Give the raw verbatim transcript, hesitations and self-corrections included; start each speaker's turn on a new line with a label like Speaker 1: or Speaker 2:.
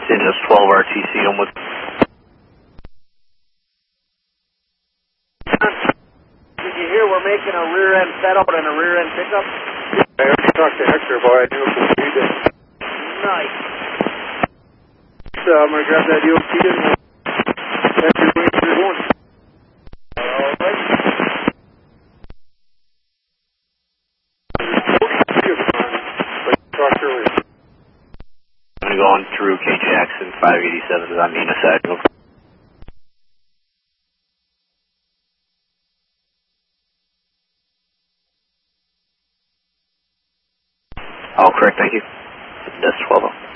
Speaker 1: Indios twelve R T C, I'm with.
Speaker 2: Did you hear we're making a rear end setup and a rear end pickup?
Speaker 3: I already talked to Hector about it. I knew it was you did.
Speaker 2: Nice.
Speaker 3: So I'm going to grab that U O P and Hector, when you're going.
Speaker 2: All right.
Speaker 3: Like you talked earlier.
Speaker 1: I'm going through K Jackson five eighty-seven on Nina side. All correct, thank you. That's twelve.